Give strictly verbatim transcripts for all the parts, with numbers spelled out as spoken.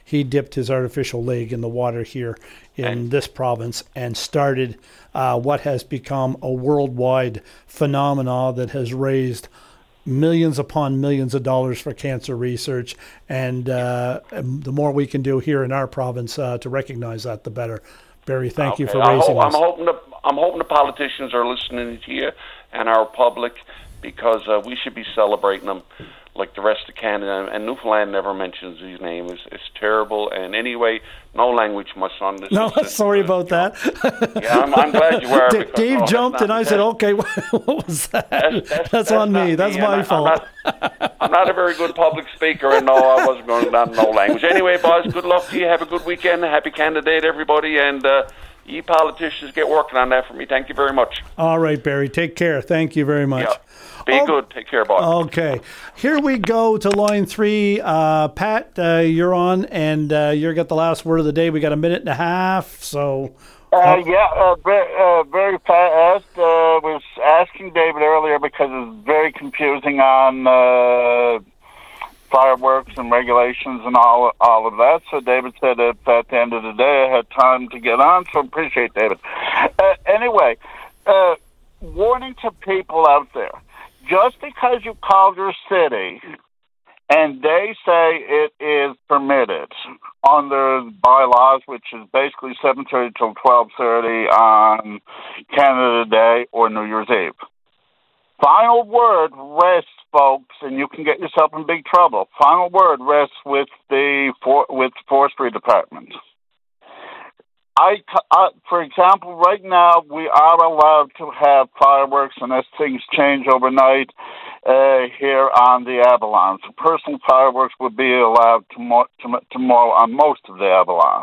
he dipped his artificial leg in the water here in and, this province and started uh, what has become a worldwide phenomenon that has raised millions upon millions of dollars for cancer research. And uh, the more we can do here in our province uh, to recognize that, the better. Barry, thank okay. you for raising I this. I'm hoping, the, I'm hoping the politicians are listening to you and our public, because uh, we should be celebrating them like the rest of Canada. And Newfoundland never mentions his name. It's, it's terrible. And anyway, no language, my son. This no, is, sorry uh, about that. yeah, I'm, I'm glad you were. D- because, Dave oh, jumped and I said, okay, what was that? That's, that's, that's, that's on me. me. That's my I, fault. I'm not, I'm not a very good public speaker, and no, I wasn't going down no language. Anyway, boys, good luck to you. Have a good weekend. Happy candidate, everybody. And uh, you politicians get working on that for me. Thank you very much. All right, Barry. Take care. Thank you very much. Yeah. Be oh, good. Take care, boy. Okay. Here we go to line three. Uh, Pat, uh, you're on, and uh, you got the last word of the day. We got a minute and a half, so... Uh, yeah, uh, uh, very fast. Uh, was asking David earlier because it's very confusing on uh, fireworks and regulations and all all of that. So David said that at the end of the day I had time to get on, so appreciate David. Uh, anyway, uh, warning to people out there. Just because you call your city and they say it is permitted under bylaws, which is basically seven thirty till twelve thirty on Canada Day or New Year's Eve. Final word rests, folks, and you can get yourself in big trouble. Final word rests with the for, with Forestry Department. I, uh, for example, right now we are allowed to have fireworks unless things change overnight uh, here on the Avalon. So personal fireworks would be allowed tomorrow, tomorrow on most of the Avalon.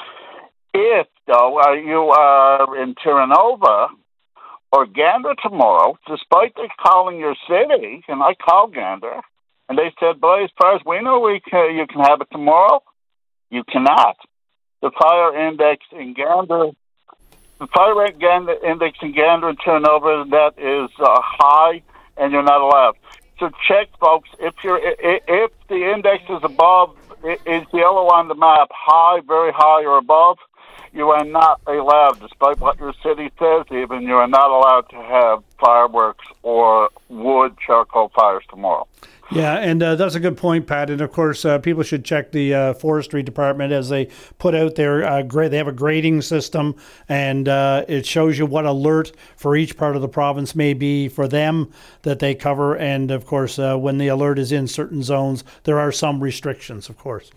If, though, uh, you are in Terranova or Gander tomorrow, despite they calling your city, and I called Gander, and they said, boy, as far as we know, we can, you can have it tomorrow. You cannot. The fire index in Gander, the fire index in Gander and Terranova, that is uh, high, and you're not allowed. So check, folks. If you're if the index is above, is yellow on the map, high, very high, or above, you are not allowed. Despite what your city says, even you are not allowed to have fireworks or wood charcoal fires tomorrow. Yeah, and uh, that's a good point, Pat. And of course, uh, people should check the uh, forestry department as they put out their uh, grade. They have a grading system, and uh, it shows you what alert for each part of the province may be for them that they cover. And of course, uh, when the alert is in certain zones, there are some restrictions, of course.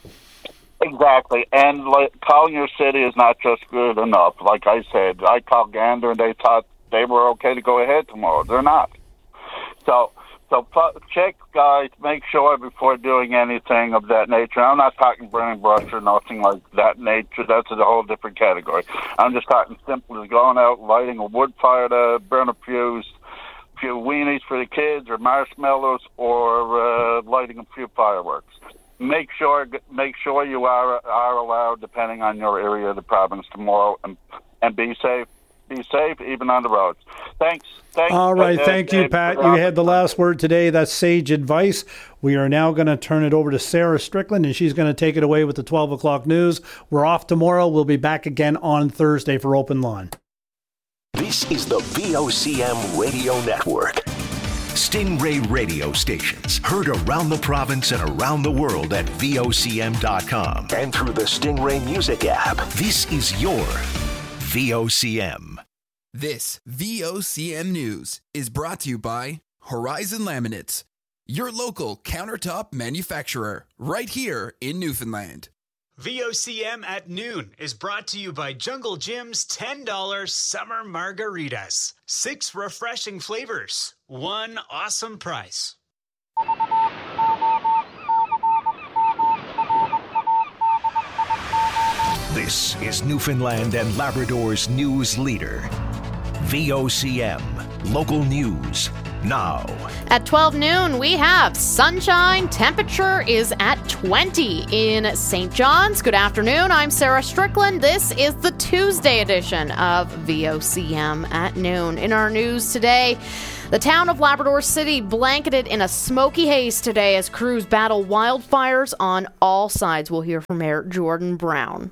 Exactly, and like, calling your city is not just good enough. Like I said, I called Gander, and they thought they were okay to go ahead tomorrow. They're not. So. So check, guys, make sure before doing anything of that nature. I'm not talking burning brush or nothing like that nature. That's a whole different category. I'm just talking simply going out, lighting a wood fire to burn a few, few weenies for the kids or marshmallows, or uh, lighting a few fireworks. Make sure make sure you are are allowed, depending on your area of the province tomorrow, and, and be safe. Be safe, even on the roads. Thanks. Thanks. All right. Thank you, Pat. You had the last word today. That's sage advice. We are now going to turn it over to Sarah Strickland, and she's going to take it away with the twelve o'clock news. We're off tomorrow. We'll be back again on Thursday for Open Line. This is the V O C M Radio Network. Stingray radio stations heard around the province and around the world at V O C M dot com and through the Stingray Music app. This is your V O C M. This V O C M News is brought to you by Horizon Laminates, your local countertop manufacturer, right here in Newfoundland. V O C M at noon is brought to you by Jungle Jim's ten dollars Summer Margaritas. Six refreshing flavors, one awesome price. This is Newfoundland and Labrador's news leader. V O C M, local news, now. At twelve noon, we have sunshine. Temperature is at twenty in Saint John's. Good afternoon. I'm Sarah Strickland. This is the Tuesday edition of V O C M at noon. In our news today, The town of Labrador City blanketed in a smoky haze today as crews battle wildfires on all sides. We'll hear from Mayor Jordan Brown.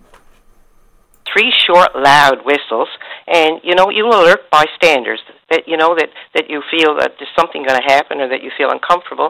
Three short, loud whistles, and, you know, you alert bystanders that, you know, that, that you feel that there's something going to happen or that you feel uncomfortable.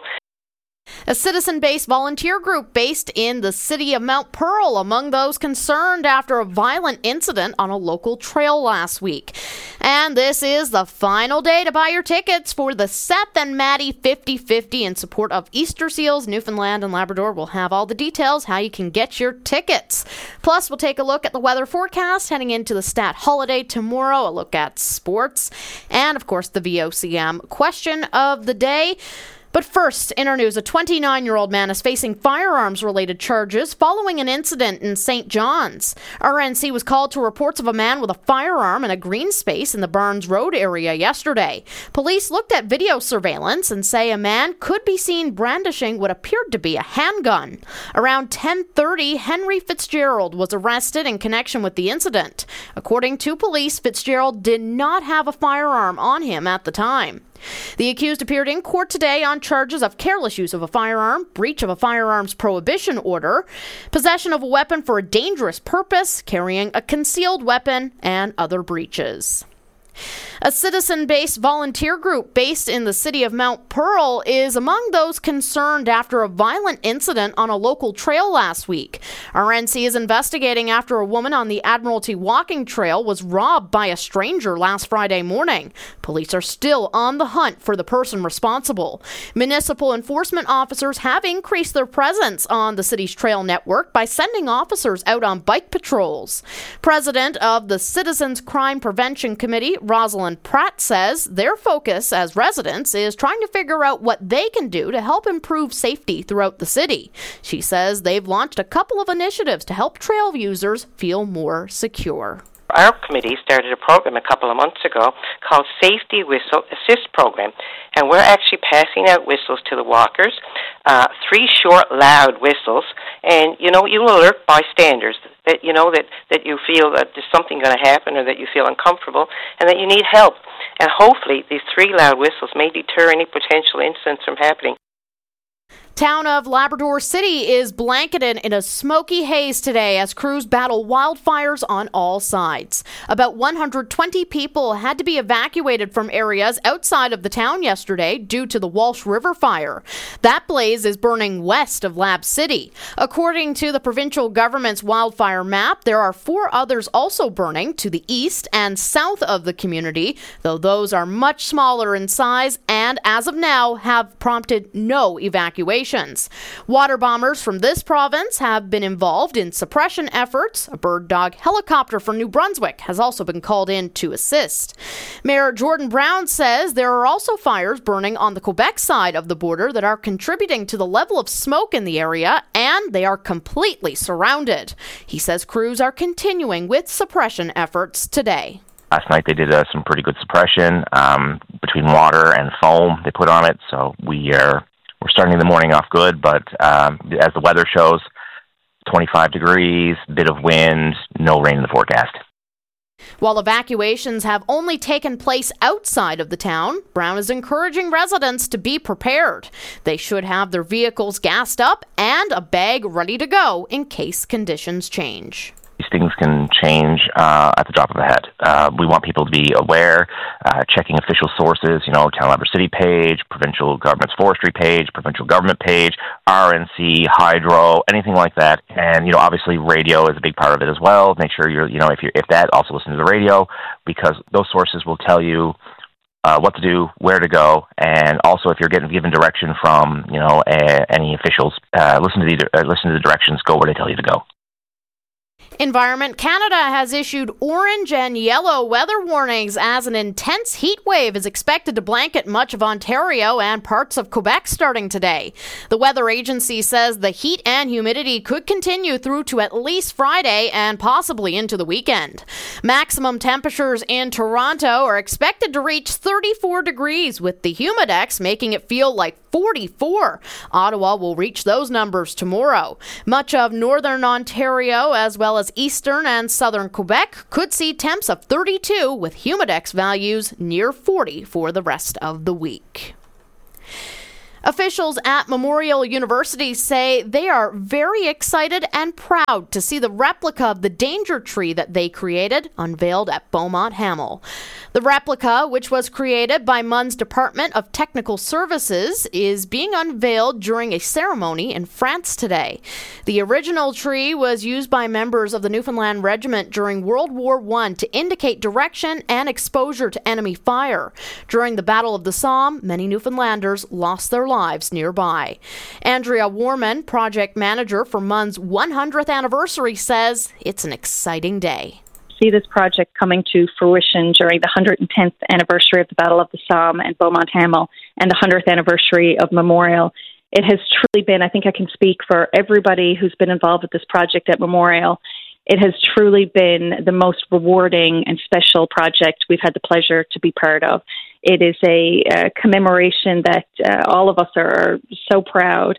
A citizen-based volunteer group based in the city of Mount Pearl among those concerned after a violent incident on a local trail last week. And this is the final day to buy your tickets for the Seth and Maddie fifty fifty in support of Easter Seals, Newfoundland and Labrador. We'll have all the details how you can get your tickets. Plus, we'll take a look at the weather forecast heading into the Stat holiday tomorrow, a look at sports, and, of course, the V O C M question of the day. But first, in our news, a twenty-nine-year-old man is facing firearms-related charges following an incident in Saint John's. R N C was called to reports of a man with a firearm in a green space in the Barnes Road area yesterday. Police looked at video surveillance and say a man could be seen brandishing what appeared to be a handgun. Around ten thirty, Henry Fitzgerald was arrested in connection with the incident. According to police, Fitzgerald did not have a firearm on him at the time. The accused appeared in court today on charges of careless use of a firearm, breach of a firearms prohibition order, possession of a weapon for a dangerous purpose, carrying a concealed weapon, and other breaches. A citizen-based volunteer group based in the city of Mount Pearl is among those concerned after a violent incident on a local trail last week. R N C is investigating after a woman on the Admiralty Walking Trail was robbed by a stranger last Friday morning. Police are still on the hunt for the person responsible. Municipal enforcement officers have increased their presence on the city's trail network by sending officers out on bike patrols. President of the Citizens Crime Prevention Committee, Rosalind Pratt, says their focus as residents is trying to figure out what they can do to help improve safety throughout the city. She says they've launched a couple of initiatives to help trail users feel more secure. Our committee started a program a couple of months ago called Safety Whistle Assist Program, and we're actually passing out whistles to the walkers, uh, three short, loud whistles, and, you know, you alert bystanders that, you know, that, that you feel that there's something going to happen or that you feel uncomfortable and that you need help. And hopefully these three loud whistles may deter any potential incidents from happening. Town of Labrador City is blanketed in a smoky haze today as crews battle wildfires on all sides. About one hundred twenty people had to be evacuated from areas outside of the town yesterday due to the Walsh River fire. That blaze is burning west of Lab City. According to the provincial government's wildfire map, there are four others also burning to the east and south of the community, though those are much smaller in size and, as of now, have prompted no evacuation. Water bombers from this province have been involved in suppression efforts. A bird dog helicopter from New Brunswick has also been called in to assist. Mayor Jordan Brown says there are also fires burning on the Quebec side of the border that are contributing to the level of smoke in the area, and they are completely surrounded. He says crews are continuing with suppression efforts today. Last night they did uh, some pretty good suppression um, between water and foam they put on it, so we are We're starting the morning off good, but um, as the weather shows, twenty-five degrees, bit of wind, no rain in the forecast. While evacuations have only taken place outside of the town, Brown is encouraging residents to be prepared. They should have their vehicles gassed up and a bag ready to go in case conditions change. These things can change uh, at the drop of a hat. Uh, we want people to be aware, uh, checking official sources, you know, Town Labrador City page, provincial government's forestry page, provincial government page, R N C, hydro, anything like that. And, you know, obviously radio is a big part of it as well. Make sure you're, you know, if you're, if that, also listen to the radio, because those sources will tell you uh, what to do, where to go, and also if you're getting given direction from, you know, uh, any officials, uh, listen to the uh, listen to the directions, go where they tell you to go. Environment Canada has issued orange and yellow weather warnings as an intense heat wave is expected to blanket much of Ontario and parts of Quebec starting today. The weather agency says the heat and humidity could continue through to at least Friday and possibly into the weekend. Maximum temperatures in Toronto are expected to reach thirty-four degrees, with the humidex making it feel like forty-four. Ottawa will reach those numbers tomorrow. Much of northern Ontario, as well well as eastern and southern Quebec could see temps of thirty-two with humidex values near forty for the rest of the week. Officials at Memorial University say they are very excited and proud to see the replica of the danger tree that they created unveiled at Beaumont Hamel. The replica, which was created by M U N's Department of Technical Services, is being unveiled during a ceremony in France today. The original tree was used by members of the Newfoundland Regiment during World War One to indicate direction and exposure to enemy fire. During the Battle of the Somme, many Newfoundlanders lost their lives. lives nearby. Andrea Warman, project manager for M U N's one hundredth anniversary, says it's an exciting day. See this project coming to fruition during the one hundred tenth anniversary of the Battle of the Somme and Beaumont Hamel and the one hundredth anniversary of Memorial. It has truly been, I think I can speak for everybody who's been involved with this project at Memorial, it has truly been the most rewarding and special project we've had the pleasure to be part of. It is a uh, commemoration that uh, all of us are so proud.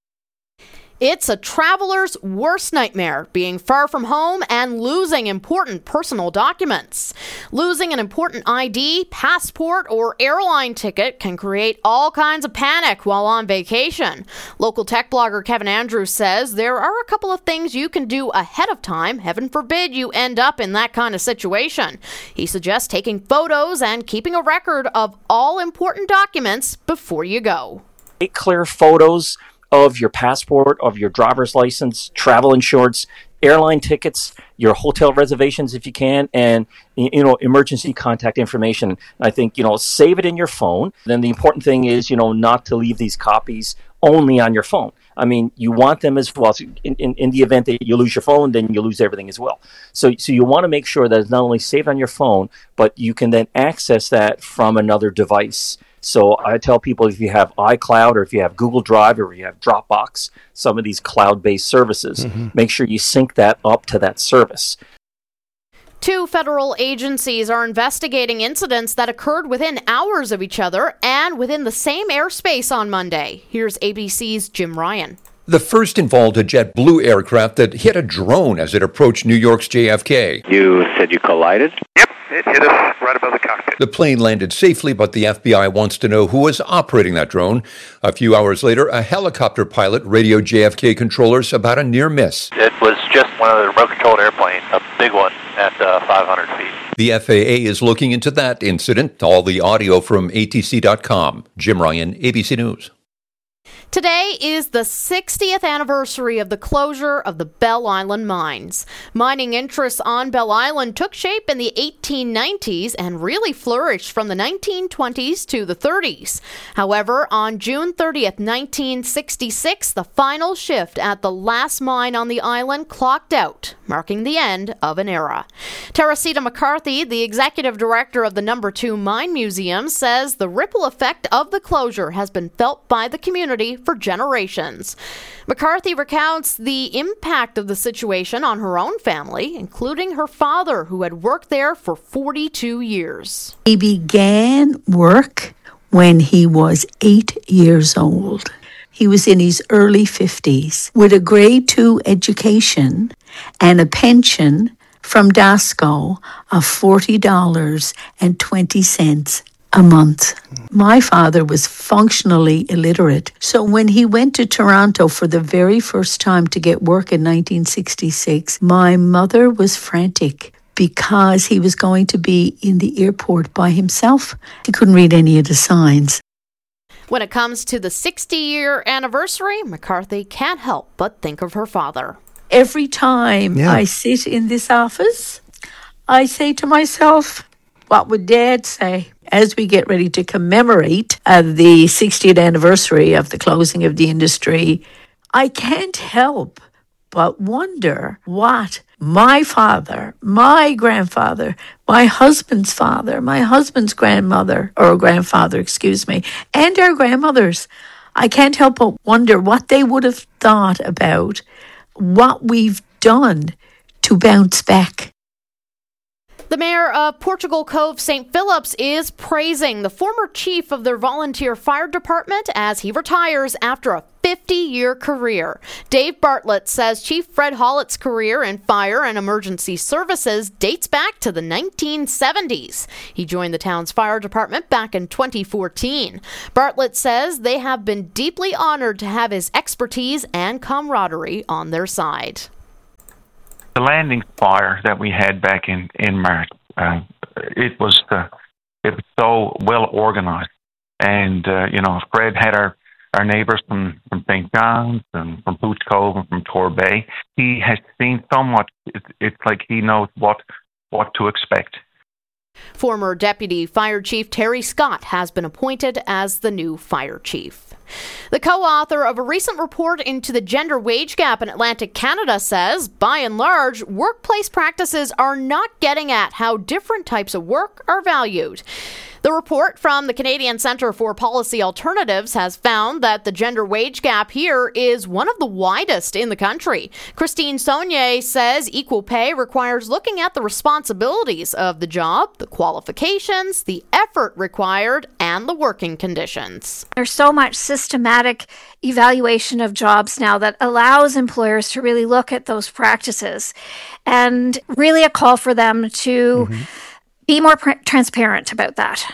It's a traveler's worst nightmare, being far from home and losing important personal documents. Losing an important I D, passport, or airline ticket can create all kinds of panic while on vacation. Local tech blogger Kevin Andrews says there are a couple of things you can do ahead of time. Heaven forbid you end up in that kind of situation. He suggests taking photos and keeping a record of all important documents before you go. Take clear photos of your passport, of your driver's license, travel insurance, airline tickets, your hotel reservations if you can, and, you know, emergency contact information. I think, you know, save it in your phone. Then the important thing is, you know, not to leave these copies only on your phone. I mean, you want them as well. So in, in, in the event that you lose your phone, then you lose everything as well. So, so you want to make sure that it's not only saved on your phone, but you can then access that from another device. So I tell people, if you have iCloud or if you have Google Drive or you have Dropbox, some of these cloud-based services, mm-hmm. make sure you sync that up to that service. Two federal agencies are investigating incidents that occurred within hours of each other and within the same airspace on Monday. Here's A B C's Jim Ryan. The first involved a JetBlue aircraft that hit a drone as it approached New York's J F K. You said you collided? Yep, it hit us right above the cockpit. The plane landed safely, but the F B I wants to know who was operating that drone. A few hours later, a helicopter pilot radioed J F K controllers about a near miss. It was just one of the remote-controlled airplanes, a big one at uh, five hundred feet. The F A A is looking into that incident. All the audio from A T C dot com. Jim Ryan, A B C News. Today is the sixtieth anniversary of the closure of the Bell Island mines. Mining interests on Bell Island took shape in the eighteen nineties and really flourished from the nineteen twenties to the thirties. However, on June thirtieth, nineteen sixty-six, the final shift at the last mine on the island clocked out, marking the end of an era. Teresita McCarthy, the executive director of the Number Two Mine Museum, says the ripple effect of the closure has been felt by the community for generations. McCarthy recounts the impact of the situation on her own family, including her father, who had worked there for forty-two years. He began work when he was eight years old. He was in his early fifties with a grade two education and a pension from DASCO of forty dollars and twenty cents a month. My father was functionally illiterate, so when he went to Toronto for the very first time to get work in nineteen sixty-six, my mother was frantic because he was going to be in the airport by himself. He couldn't read any of the signs. When it comes to the sixty-year anniversary, McCarthy can't help but think of her father. Every time yeah. I sit in this office, I say to myself, what would Dad say? As we get ready to commemorate uh, the sixtieth anniversary of the closing of the industry, I can't help but wonder what my father, my grandfather, my husband's father, my husband's grandmother, or grandfather, excuse me, and our grandmothers, I can't help but wonder what they would have thought about what we've done to bounce back. The mayor of Portugal Cove Saint Phillips is praising the former chief of their volunteer fire department as he retires after a fifty-year career. Dave Bartlett says Chief Fred Hollett's career in fire and emergency services dates back to the nineteen seventies. He joined the town's fire department back in twenty fourteen. Bartlett says they have been deeply honored to have his expertise and camaraderie on their side. The landing fire that we had back in in March, uh, it was uh, it was so well organized, and uh, you know, Fred had our, our neighbors from, from Saint John's and from Pooch Cove and from Torbay. He has seen so much. It's, it's like he knows what what to expect. Former Deputy Fire Chief Terry Scott has been appointed as the new fire chief. The co-author of a recent report into the gender wage gap in Atlantic Canada says, by and large, workplace practices are not getting at how different types of work are valued. The report from the Canadian Centre for Policy Alternatives has found that the gender wage gap here is one of the widest in the country. Christine Saunier says equal pay requires looking at the responsibilities of the job, the qualifications, the effort required, and the working conditions. There's so much systematic evaluation of jobs now that allows employers to really look at those practices, and really a call for them to mm-hmm. be more pr- transparent about that.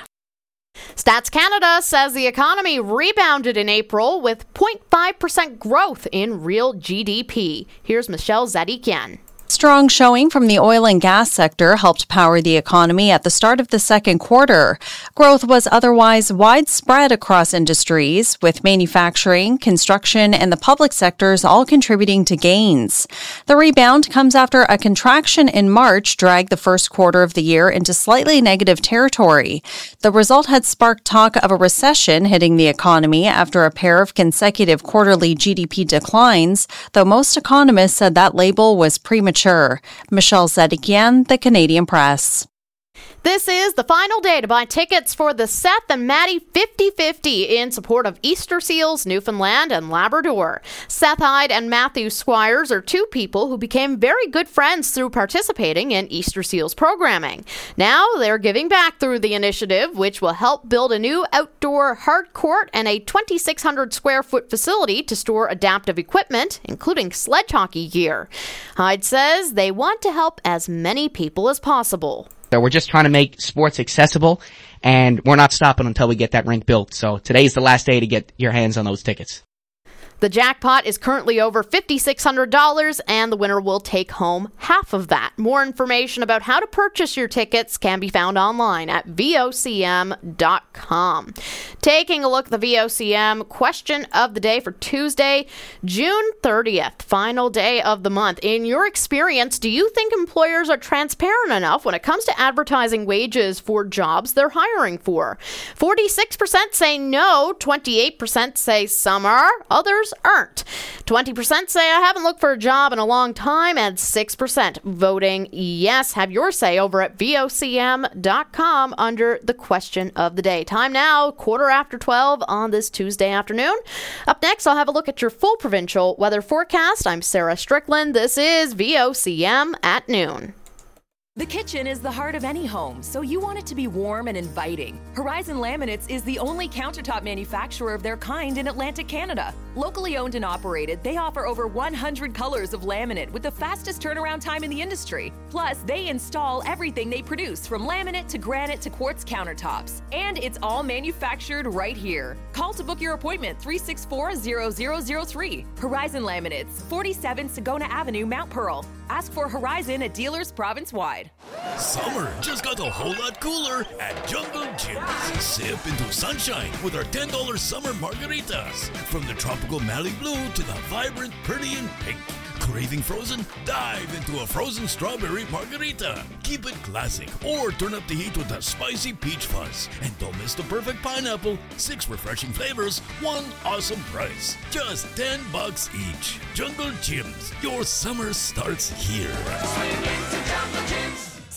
Stats Canada says the economy rebounded in April with zero point five percent growth in real G D P. Here's Michelle Zadikian. Strong showing from the oil and gas sector helped power the economy at the start of the second quarter. Growth was otherwise widespread across industries, with manufacturing, construction, and the public sectors all contributing to gains. The rebound comes after a contraction in March dragged the first quarter of the year into slightly negative territory. The result had sparked talk of a recession hitting the economy after a pair of consecutive quarterly G D P declines, though most economists said that label was premature. Michelle Zedikian, The Canadian Press. This is the final day to buy tickets for the Seth and Maddie fifty fifty in support of Easter Seals, Newfoundland and Labrador. Seth Hyde and Matthew Squires are two people who became very good friends through participating in Easter Seals programming. Now they're giving back through the initiative, which will help build a new outdoor hard court and a twenty-six hundred square foot facility to store adaptive equipment, including sledge hockey gear. Hyde says they want to help as many people as possible. So we're just trying to make sports accessible, and we're not stopping until we get that rink built. So today's the last day to get your hands on those tickets. The jackpot is currently over five thousand six hundred dollars, and the winner will take home half of that. More information about how to purchase your tickets can be found online at V O C M dot com. Taking a look at the V O C M question of the day for Tuesday, June thirtieth, final day of the month. In your experience, do you think employers are transparent enough when it comes to advertising wages for jobs they're hiring for? forty-six percent say no, twenty-eight percent say some are, others aren't. twenty percent say I haven't looked for a job in a long time, and six percent voting yes. Have your say over at V O C M dot com under the question of the day. Time now, quarter after twelve on this Tuesday afternoon. Up next, I'll have a look at your full provincial weather forecast. I'm Sarah Strickland. This is V O C M at noon. The kitchen is the heart of any home, so you want it to be warm and inviting. Horizon Laminates is the only countertop manufacturer of their kind in Atlantic Canada. Locally owned and operated, they offer over one hundred colors of laminate with the fastest turnaround time in the industry. Plus, they install everything they produce, from laminate to granite to quartz countertops. And it's all manufactured right here. Call to book your appointment, three six four, zero zero zero three. Horizon Laminates, forty-seven Sagona Avenue, Mount Pearl. Ask for Horizon at dealers province-wide. Summer just got a whole lot cooler at Jungle Gyms. Sip into sunshine with our ten dollars summer margaritas. From the tropical Mali Blue to the vibrant Perdian Pink. Craving frozen? Dive into a frozen strawberry margarita. Keep it classic or turn up the heat with a spicy peach fuzz. And don't miss the perfect pineapple. Six refreshing flavors, one awesome price. Just ten bucks each. Jungle Gyms. Your summer starts here.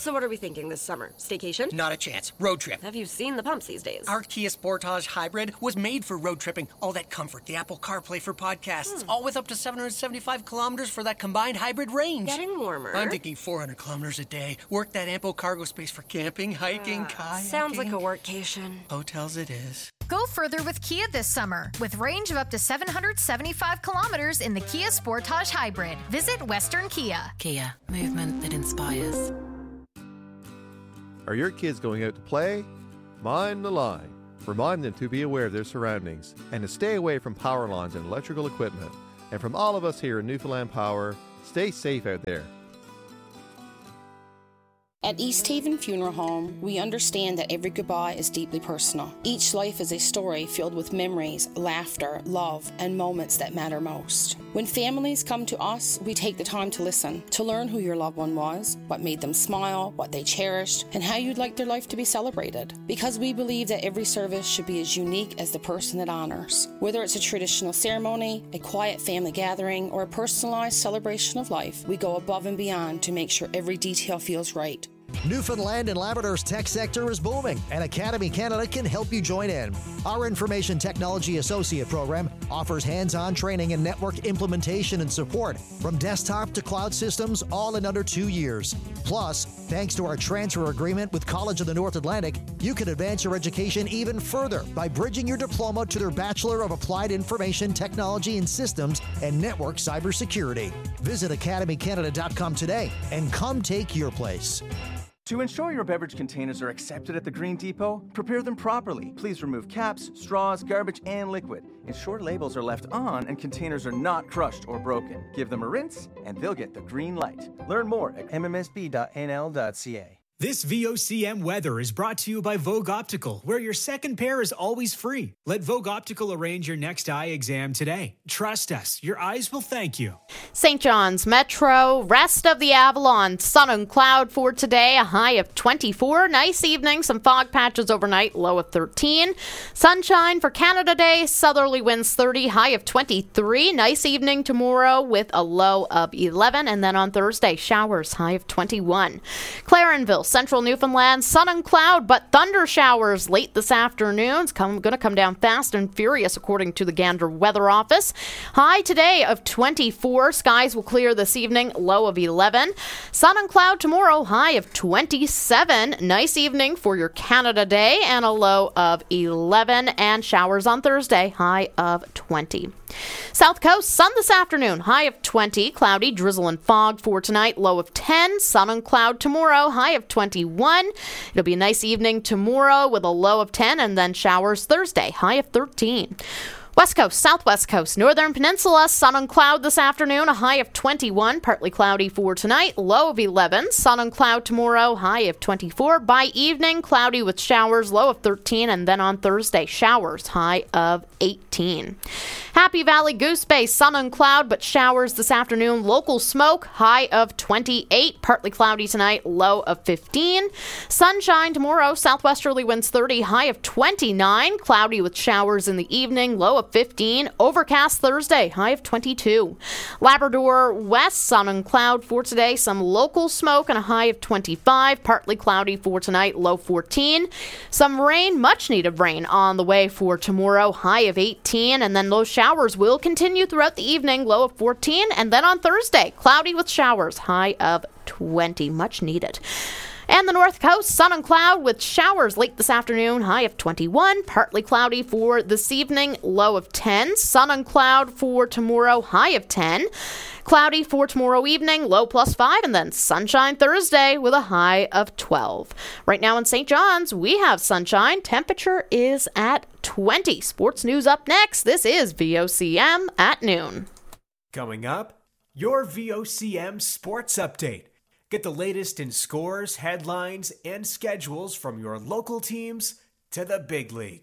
So what are we thinking this summer? Staycation? Not a chance. Road trip. Have you seen the pumps these days? Our Kia Sportage Hybrid was made for road tripping. All that comfort, the Apple CarPlay for podcasts, hmm. all with up to seven hundred seventy-five kilometers for that combined hybrid range. Getting warmer. I'm thinking four hundred kilometers a day. Work that ample cargo space for camping, hiking, uh, kayaking. Sounds like a workcation. Hotels it is. Go further with Kia this summer with range of up to seven hundred seventy-five kilometers in the Kia Sportage Hybrid. Visit Western Kia. Kia, movement that inspires. Are your kids going out to play? Mind the line. Remind them to be aware of their surroundings and to stay away from power lines and electrical equipment. And from all of us here in Newfoundland Power, stay safe out there. At East Haven Funeral Home, we understand that every goodbye is deeply personal. Each life is a story filled with memories, laughter, love, and moments that matter most. When families come to us, we take the time to listen, to learn who your loved one was, what made them smile, what they cherished, and how you'd like their life to be celebrated. Because we believe that every service should be as unique as the person it honors. Whether it's a traditional ceremony, a quiet family gathering, or a personalized celebration of life, we go above and beyond to make sure every detail feels right. Newfoundland and Labrador's tech sector is booming, and Academy Canada can help you join in. Our Information Technology Associate program offers hands-on training and network implementation and support from desktop to cloud systems, all in under two years. Plus, thanks to our transfer agreement with College of the North Atlantic, you can advance your education even further by bridging your diploma to their Bachelor of Applied Information Technology and Systems and Network Cybersecurity. Visit academy canada dot com today and come take your place. To ensure your beverage containers are accepted at the Green Depot, prepare them properly. Please remove caps, straws, garbage, and liquid. Ensure labels are left on and containers are not crushed or broken. Give them a rinse, and they'll get the green light. Learn more at m m s b dot n l dot c a. This V O C M weather is brought to you by Vogue Optical, where your second pair is always free. Let Vogue Optical arrange your next eye exam today. Trust us, your eyes will thank you. Saint John's Metro, rest of the Avalon, sun and cloud for today, a high of twenty-four. Nice evening, some fog patches overnight, low of thirteen. Sunshine for Canada Day, southerly winds thirty, high of twenty-three. Nice evening tomorrow with a low of eleven. And then on Thursday, showers, high of twenty-one. Clarenville, Central Newfoundland, sun and cloud, but thunder showers late this afternoon. It's going to come down fast and furious, according to the Gander Weather Office. High today of twenty-four. Skies will clear this evening, low of eleven. Sun and cloud tomorrow, high of twenty-seven. Nice evening for your Canada Day and a low of eleven. And showers on Thursday, high of twenty. South Coast, sun this afternoon, high of twenty. Cloudy, drizzle and fog for tonight, low of ten. Sun and cloud tomorrow, high of twenty-one. It'll be a nice evening tomorrow with a low of ten, and then showers Thursday, high of thirteen. West Coast, Southwest Coast, Northern Peninsula, sun and cloud this afternoon, a high of twenty-one, partly cloudy for tonight, low of eleven. Sun and cloud tomorrow, high of twenty-four. By evening, cloudy with showers, low of thirteen, and then on Thursday, showers, high of eighteen. Happy Valley Goose Bay, sun and cloud, but showers this afternoon. Local smoke, high of twenty-eight, partly cloudy tonight, low of fifteen. Sunshine tomorrow, southwesterly winds thirty, high of twenty-nine. Cloudy with showers in the evening, low of fifteen. Overcast Thursday, high of twenty-two. Labrador West, sun and cloud for today. Some local smoke and a high of twenty-five. Partly cloudy for tonight, low fourteen. Some rain, much needed rain on the way for tomorrow, high of eighteen. And then those showers will continue throughout the evening, low of fourteen. And then on Thursday, cloudy with showers, high of twenty. Much needed. And the North Coast, sun and cloud with showers late this afternoon, high of twenty-one. Partly cloudy for this evening, low of ten. Sun and cloud for tomorrow, high of ten. Cloudy for tomorrow evening, low plus five. And then sunshine Thursday with a high of twelve. Right now in Saint John's, we have sunshine. Temperature is at twenty. Sports news up next. This is V O C M at noon. Coming up, your V O C M Sports Update. Get the latest in scores, headlines, and schedules from your local teams to the big leagues.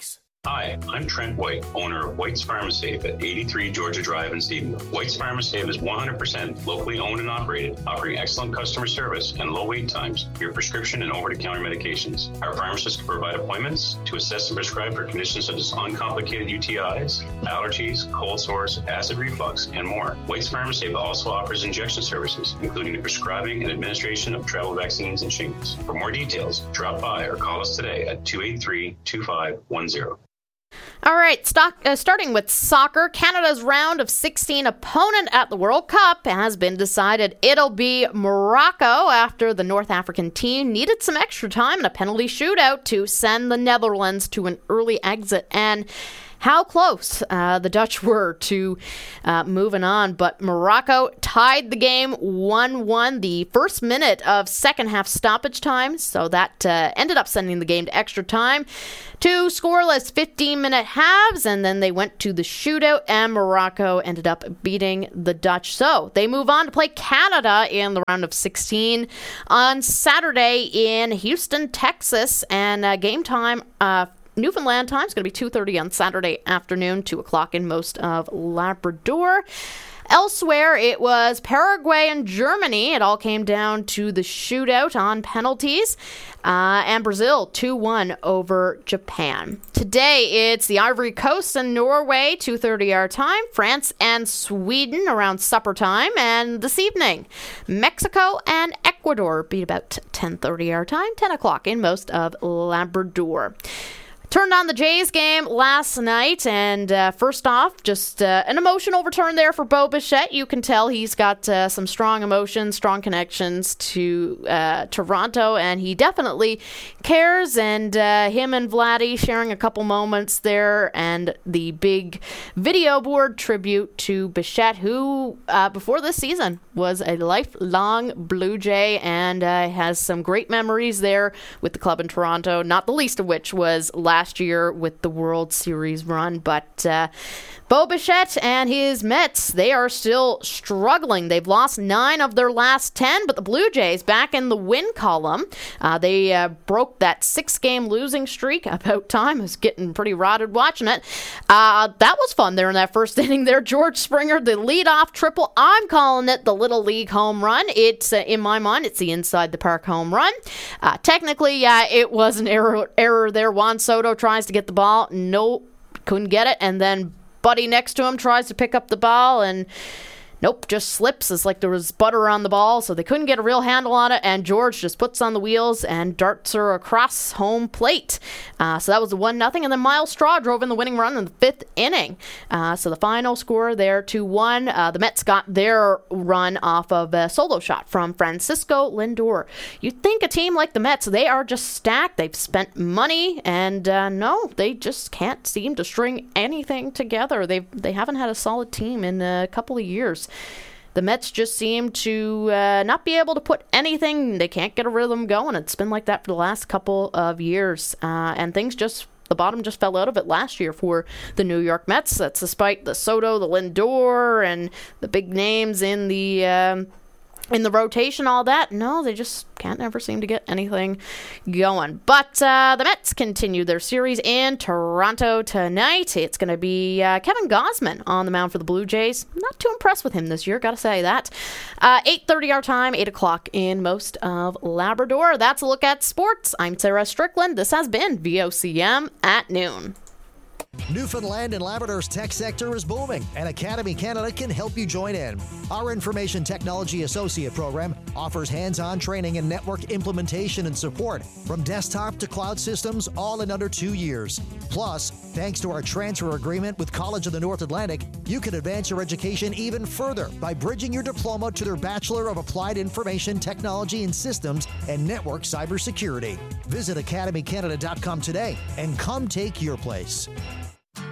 Hi, I'm Trent White, owner of White's Pharmasafe at eighty-three Georgia Drive in Stephenville. White's Pharmasafe is one hundred percent locally owned and operated, offering excellent customer service and low wait times for your prescription and over-the-counter medications. Our pharmacists can provide appointments to assess and prescribe for conditions such as uncomplicated U T Is, allergies, cold sores, acid reflux, and more. White's Pharmasafe also offers injection services, including the prescribing and administration of travel vaccines and shingles. For more details, drop by or call us today at two eight three, two five one zero. All right, stock, uh, starting with soccer, Canada's round of sixteen opponent at the World Cup has been decided. It'll be Morocco after the North African team needed some extra time in a penalty shootout to send the Netherlands to an early exit. And how close uh, the Dutch were to uh, moving on. But Morocco tied the game one one the first minute of second half stoppage time. So that uh, ended up sending the game to extra time. Two scoreless fifteen-minute halves, and then they went to the shootout, and Morocco ended up beating the Dutch. So they move on to play Canada in the round of sixteen on Saturday in Houston, Texas. And uh, game time uh Newfoundland time is going to be two thirty on Saturday afternoon, two o'clock in most of Labrador. Elsewhere, it was Paraguay and Germany. It all came down to the shootout on penalties. Uh, and Brazil, two one over Japan. Today, it's the Ivory Coast and Norway, two thirty our time. France and Sweden around supper time. And this evening, Mexico and Ecuador beat about ten thirty our time, ten o'clock in most of Labrador. Turned on the Jays game last night, and uh, first off, just uh, an emotional return there for Bo Bichette. You can tell he's got uh, some strong emotions, strong connections to uh, Toronto, and he definitely cares. And uh, him and Vladdy sharing a couple moments there, and the big video board tribute to Bichette, who uh, before this season was a lifelong Blue Jay and uh, has some great memories there with the club in Toronto, not the least of which was last Last year with the World Series run. But uh, Bo Bichette and his Mets, they are still struggling. They've lost nine of their last ten, but the Blue Jays back in the win column. Uh, they uh, broke that six-game losing streak. About time. I was getting pretty rotted watching it. Uh, that was fun there in that first inning there. George Springer, the leadoff triple. I'm calling it the Little League home run. It's, uh, in my mind, it's the inside the park home run. Uh, technically, yeah, it was an error, error there. Juan Soto tries to get the ball. Nope, couldn't get it. And then Buddy next to him tries to pick up the ball, and nope, just slips. It's like there was butter on the ball, so they couldn't get a real handle on it, and George just puts on the wheels and darts her across home plate. Uh, so that was a one nothing, and then Miles Straw drove in the winning run in the fifth inning. Uh, so the final score there, two one. Uh, the Mets got their run off of a solo shot from Francisco Lindor. You'd think a team like the Mets, they are just stacked. They've spent money, and uh, no, they just can't seem to string anything together. They've, they haven't had a solid team in a couple of years. The Mets just seem to uh, not be able to put anything. They can't get a rhythm going. It's been like that for the last couple of years. Uh, and things just, the bottom just fell out of it last year for the New York Mets. That's despite the Soto, the Lindor, and the big names in the um, in the rotation, all that. No, they just can't ever seem to get anything going. But uh, the Mets continue their series in Toronto tonight. It's going to be uh, Kevin Gausman on the mound for the Blue Jays. Not too impressed with him this year, gotta say that. Uh, eight thirty our time, eight o'clock in most of Labrador. That's a look at sports. I'm Sarah Strickland. This has been V O C M at noon. Newfoundland and Labrador's tech sector is booming, and Academy Canada can help you join in. Our Information Technology Associate program offers hands-on training in network implementation and support, from desktop to cloud systems, all in under two years. Plus, thanks to our transfer agreement with College of the North Atlantic, you can advance your education even further by bridging your diploma to their Bachelor of Applied Information Technology and Systems and Network Cybersecurity. Visit academy canada dot com today and come take your place.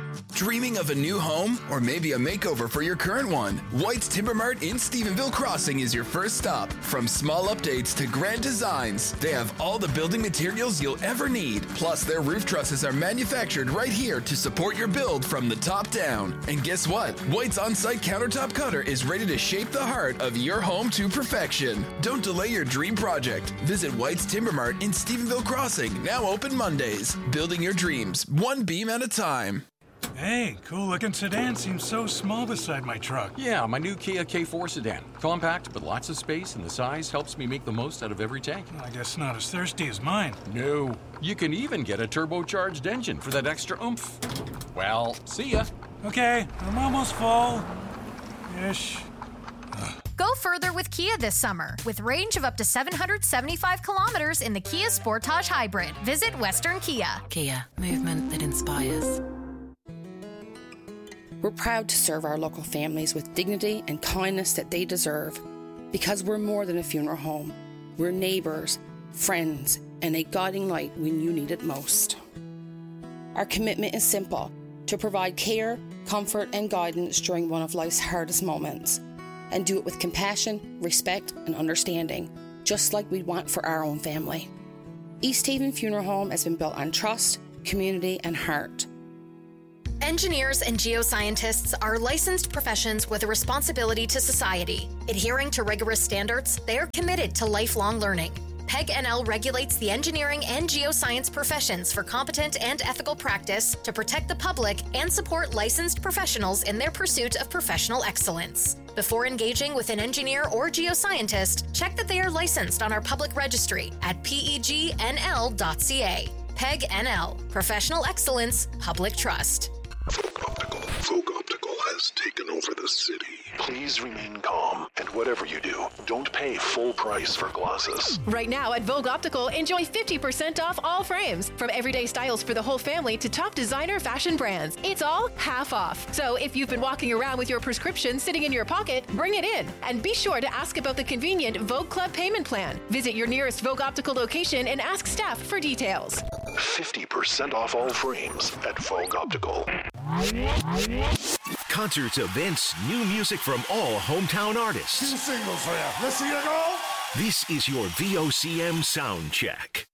Dreaming of a new home or maybe a makeover for your current one? White's Timber Mart in Stephenville Crossing is your first stop. From small updates to grand designs, they have all the building materials you'll ever need. Plus, their roof trusses are manufactured right here to support your build from the top down. And guess what? White's on-site countertop cutter is ready to shape the heart of your home to perfection. Don't delay your dream project. Visit White's Timber Mart in Stephenville Crossing, now open Mondays. Building your dreams, one beam at a time. Hey, cool-looking sedan seems so small beside my truck. Yeah, my new Kia K four sedan. Compact, but lots of space, and the size helps me make the most out of every tank. I guess not as thirsty as mine. No. You can even get a turbocharged engine for that extra oomph. Well, see ya. Okay, I'm almost full. Ish. Go further with Kia this summer. With range of up to seven hundred seventy-five kilometers in the Kia Sportage Hybrid. Visit Western Kia. Kia, movement that inspires. We're proud to serve our local families with dignity and kindness that they deserve. Because we're more than a funeral home. We're neighbours, friends, and a guiding light when you need it most. Our commitment is simple, to provide care, comfort, and guidance during one of life's hardest moments. And do it with compassion, respect, and understanding, just like we'd want for our own family. East Haven Funeral Home has been built on trust, community, and heart. Engineers and geoscientists are licensed professions with a responsibility to society. Adhering to rigorous standards, they are committed to lifelong learning. P E G N L regulates the engineering and geoscience professions for competent and ethical practice to protect the public and support licensed professionals in their pursuit of professional excellence. Before engaging with an engineer or geoscientist, check that they are licensed on our public registry at P E G N L dot C A. P E G N L, Professional Excellence, Public Trust. Vogue Optical. Vogue Optical has taken over the city. Please remain calm, and whatever you do, don't pay full price for glasses. Right now at Vogue Optical, enjoy fifty percent off all frames. From everyday styles for the whole family to top designer fashion brands. It's all half off. So if you've been walking around with your prescription sitting in your pocket, bring it in. And be sure to ask about the convenient Vogue Club payment plan. Visit your nearest Vogue Optical location and ask staff for details. fifty percent off all frames at Vogue Optical. Concerts, events, new music from all hometown artists. Two singles for you. Let's see you go. This is your V O C M sound check.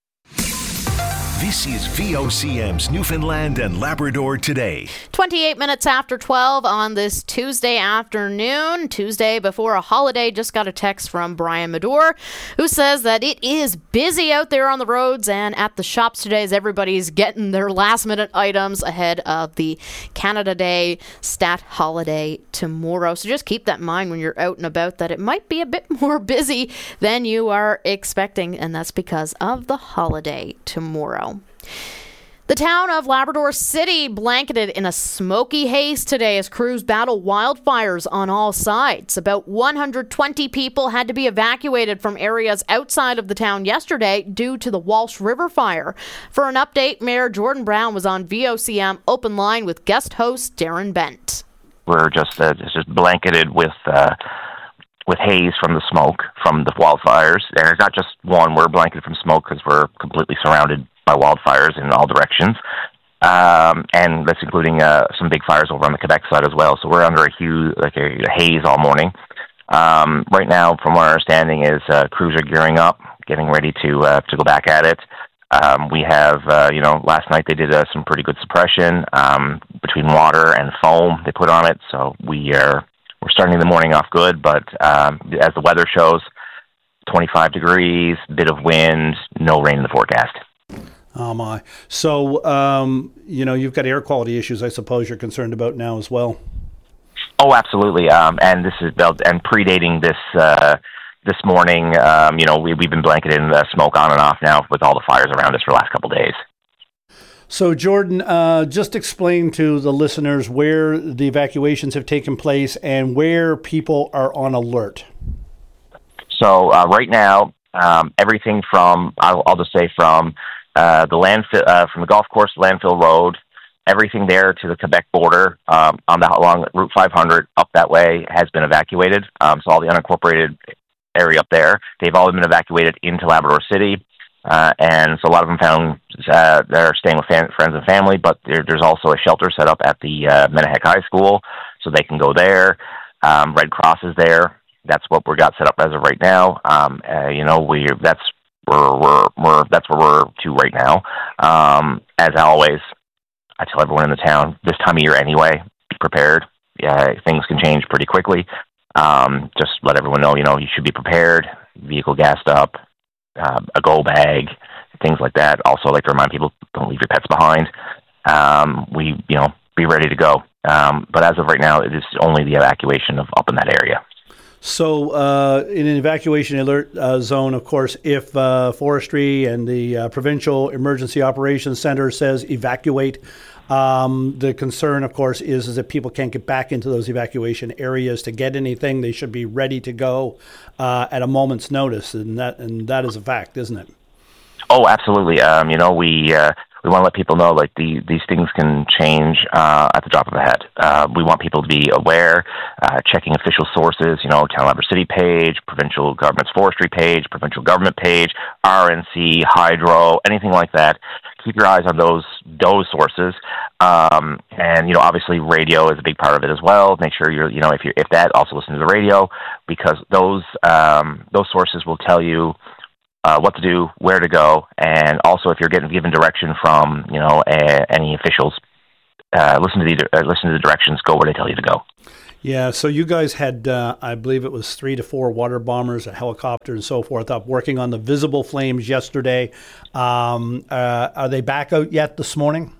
This is V O C M's Newfoundland and Labrador Today. twenty-eight minutes after twelve on this Tuesday afternoon. Tuesday before a holiday. Just got a text from Brian Madore, who says that it is busy out there on the roads and at the shops today as everybody's getting their last-minute items ahead of the Canada Day Stat holiday tomorrow. So just keep that in mind when you're out and about, that it might be a bit more busy than you are expecting, and that's because of the holiday tomorrow. The town of Labrador City blanketed in a smoky haze today as crews battle wildfires on all sides. About one hundred twenty people had to be evacuated from areas outside of the town yesterday due to the Walsh River fire. For an update, Mayor Jordan Brown was on V O C M Open Line with guest host Darren Bent. We're just uh, just blanketed with uh, with haze from the smoke from the wildfires. And it's not just one, we're blanketed from smoke because we're completely surrounded by wildfires in all directions. Um, and that's including uh, some big fires over on the Quebec side as well. So we're under a huge, like a, a haze all morning. Um, right now, from what our understanding is, uh, crews are gearing up, getting ready to uh, to go back at it. Um, we have, uh, you know, last night they did uh, some pretty good suppression um, between water and foam they put on it. So we are we're starting the morning off good, but um, as the weather shows, twenty-five degrees, bit of wind, no rain in the forecast. Oh my! So um, you know, you've got air quality issues, I suppose you're concerned about now as well. Oh, absolutely. Um, and this is built and predating this uh, this morning. Um, you know, we, we've been blanketed in the smoke on and off now with all the fires around us for the last couple of days. So, Jordan, uh, just explain to the listeners where the evacuations have taken place and where people are on alert. So, uh, right now, um, everything from I'll, I'll just say from uh, the landfill, uh, from the golf course, landfill road. Everything there to the Quebec border um, on the along Route five hundred up that way has been evacuated. Um, so all the unincorporated area up there, they've all been evacuated into Labrador City. Uh, and so a lot of them found uh, they're staying with fam- friends and family, but there, there's also a shelter set up at the uh, Menahek High School, so they can go there. Um, Red Cross is there. That's what we got set up as of right now. Um, uh, you know, we that's where we're, we're that's where we're to right now. Um, as always, I tell everyone in the town this time of year anyway, be prepared. Yeah, things can change pretty quickly. Um, just let everyone know, you know, you should be prepared. Vehicle gassed up. Uh, a go bag, things like that. Also, I like to remind people, don't leave your pets behind. Um, we, you know, be ready to go. Um, but as of right now, it is only the evacuation of up in that area. So, uh, in an evacuation alert uh, zone, of course, if uh, Forestry and the uh, Provincial Emergency Operations Center says evacuate, um, the concern, of course, is, is that people can't get back into those evacuation areas to get anything. They should be ready to go uh, at a moment's notice, and that and that is a fact, isn't it? Oh, absolutely. Um, you know, we uh, we want to let people know, like, the, these things can change uh, at the drop of a hat. Uh, we want people to be aware, uh, checking official sources, you know, Town Labrador City page, provincial government's forestry page, provincial government page, R N C, Hydro, anything like that. Keep your eyes on those those sources, um, and you know, obviously, radio is a big part of it as well. Make sure you're, you know, if you if that, also listen to the radio, because those um, those sources will tell you uh, what to do, where to go, and also if you're getting given direction from, you know, a, any officials, uh, listen to the uh, listen to the directions. Go where they tell you to go. Yeah, so you guys had, uh, I believe it was three to four water bombers, a helicopter, and so forth up working on the visible flames yesterday. Um, uh, are they back out yet this morning?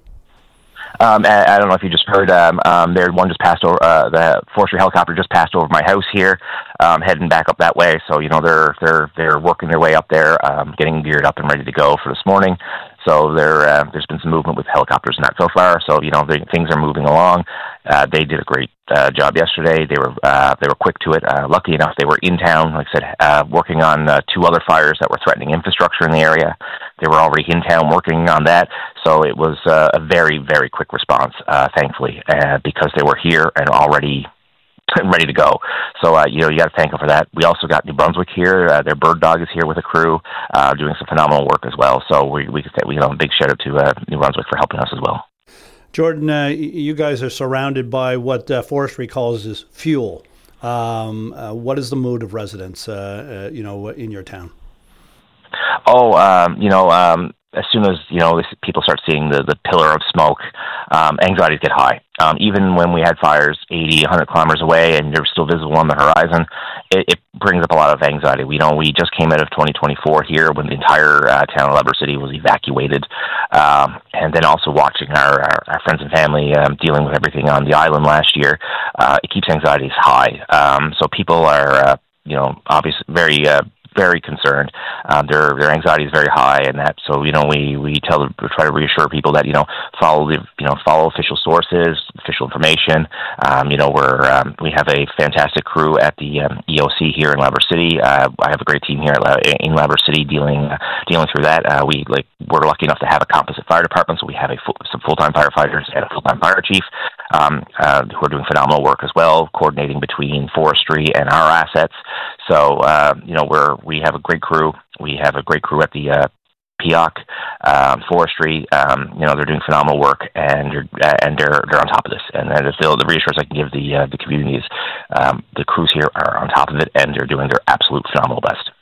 Um, I, I don't know if you just heard, um, um, there one just passed over, uh, the forestry helicopter just passed over my house here, um, heading back up that way. So, you know, they're, they're, they're working their way up there, um, getting geared up and ready to go for this morning. So there, uh, there's been some movement with helicopters and that so far. So, you know, they, things are moving along. Uh, they did a great uh, job yesterday. They were uh, they were quick to it. Uh, lucky enough, they were in town, like I said, uh, working on uh, two other fires that were threatening infrastructure in the area. They were already in town working on that. So it was uh, a very, very quick response, uh, thankfully, uh, because they were here and already ready to go. So, uh, you know, you got to thank them for that. We also got New Brunswick here. Uh, their bird dog is here with a crew, uh, doing some phenomenal work as well. So we we could say, we, you know, a big shout out to uh, New Brunswick for helping us as well. Jordan, uh, you guys are surrounded by what uh, Forestry calls is fuel. Um, uh, what is the mood of residents, uh, uh, you know, in your town? Oh, um, you know, um, as soon as, you know, people start seeing the, the pillar of smoke, um, anxieties get high. Um, even when we had fires eighty, one hundred kilometers away and they're still visible on the horizon, it, it brings up a lot of anxiety. We know we just came out of twenty twenty-four here when the entire uh, town of Labrador City was evacuated. Um, and then also watching our, our, our friends and family um, dealing with everything on the island last year, uh, it keeps anxieties high. Um, so people are, uh, you know, obviously very... Uh, very concerned. Um, their their anxiety is very high, and that so you know we we tell we try to reassure people that you know follow the you know follow official sources, official information. Um, you know we're um, we have a fantastic crew at the um, E O C here in Labrador City. Uh, I have a great team here at La- in Labrador City dealing uh, dealing through that. Uh, we like we're lucky enough to have a composite fire department, so we have a full, some full time firefighters and a full time fire chief um, uh, who are doing phenomenal work as well, coordinating between forestry and our assets. So uh, you know we're we have a great crew. We have a great crew at the uh, P O C, um, forestry. Um, you know they're doing phenomenal work, and they're uh, and they're they're on top of this. And that is the, the reassurance I can give the uh, the communities. Um, the crews here are on top of it, and they're doing their absolute phenomenal best.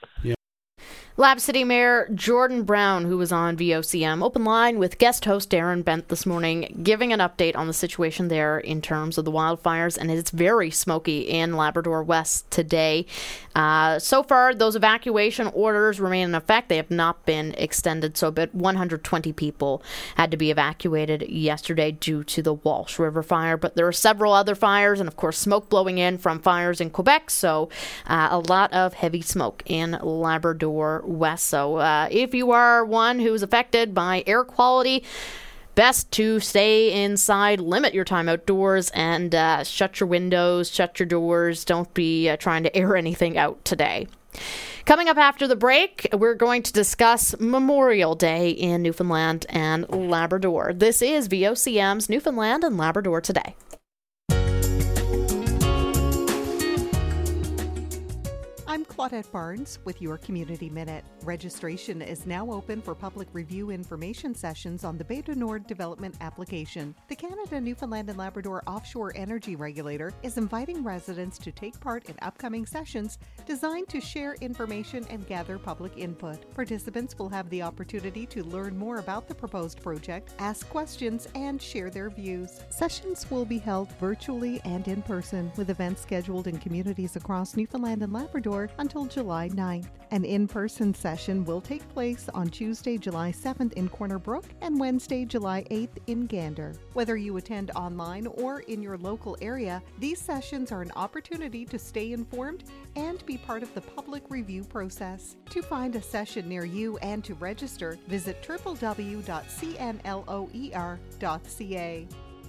Lab City Mayor Jordan Brown, who was on V O C M Open Line with guest host Darren Bent this morning, giving an update on the situation there in terms of the wildfires, and it's very smoky in Labrador West today. Uh, so far, those evacuation orders remain in effect. They have not been extended, so about one hundred twenty people had to be evacuated yesterday due to the Walsh River fire, but there are several other fires, and of course smoke blowing in from fires in Quebec, so uh, a lot of heavy smoke in Labrador West. So uh, if you are one who's affected by air quality, best to stay inside, limit your time outdoors, and uh, shut your windows, shut your doors. Don't be uh, trying to air anything out today. Coming up after the break, we're going to discuss Memorial Day in Newfoundland and Labrador. This is V O C M's Newfoundland and Labrador Today. I'm Claudette Barnes with your Community Minute. Registration is now open for public review information sessions on the Bay du Nord development application. The Canada, Newfoundland and Labrador Offshore Energy Regulator is inviting residents to take part in upcoming sessions designed to share information and gather public input. Participants will have the opportunity to learn more about the proposed project, ask questions, and share their views. Sessions will be held virtually and in person, with events scheduled in communities across Newfoundland and Labrador until July ninth. An in-person session will take place on Tuesday, July seventh in Corner Brook and Wednesday, July eighth in Gander. Whether you attend online or in your local area, these sessions are an opportunity to stay informed and be part of the public review process. To find a session near you and to register, visit w w w dot c n loer dot c a.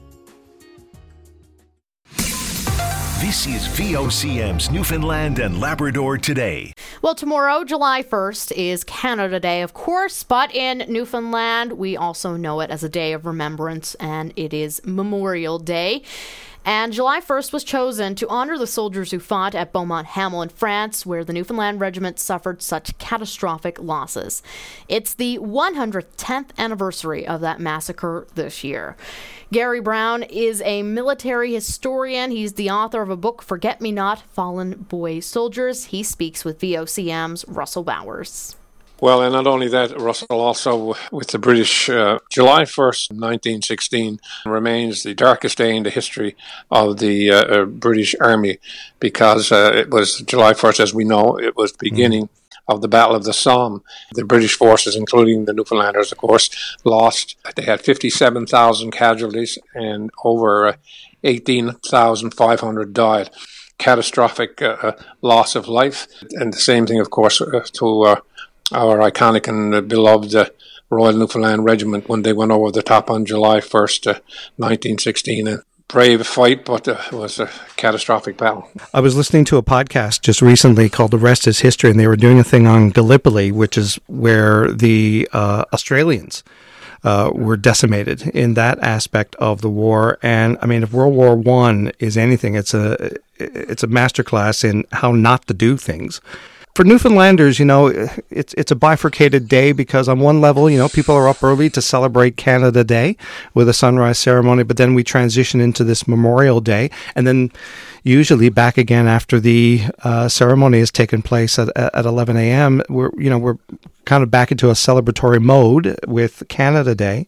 This is V O C M's Newfoundland and Labrador Today. Well, tomorrow, July first, is Canada Day, of course, but in Newfoundland, we also know it as a day of remembrance, and it is Memorial Day. And July first was chosen to honor the soldiers who fought at Beaumont Hamel in France, where the Newfoundland Regiment suffered such catastrophic losses. It's the one hundred tenth anniversary of that massacre this year. Gary Brown is a military historian. He's the author of a book, Forget Me Not, Fallen Boy Soldiers. He speaks with V O C M's Russell Bowers. Well, and not only that, Russell, also with the British, uh, July first, nineteen sixteen remains the darkest day in the history of the uh, uh, British Army, because uh, it was July first, as we know, it was the beginning mm. of the Battle of the Somme. The British forces, including the Newfoundlanders, of course, lost. They had fifty-seven thousand casualties and over uh, eighteen thousand five hundred died. Catastrophic uh, loss of life. And the same thing, of course, uh, to uh, our iconic and uh, beloved uh, Royal Newfoundland Regiment when they went over the top on July first, uh, nineteen sixteen. A brave fight, but uh, it was a catastrophic battle. I was listening to a podcast just recently called The Rest is History, and they were doing a thing on Gallipoli, which is where the uh, Australians uh, were decimated in that aspect of the war. And I mean, if World War One is anything, it's a it's a masterclass in how not to do things. For Newfoundlanders, you know, it's it's a bifurcated day because on one level, you know, people are up early to celebrate Canada Day with a sunrise ceremony, but then we transition into this Memorial Day, and then usually back again after the uh, ceremony has taken place at at eleven a.m. We're you know we're kind of back into a celebratory mode with Canada Day.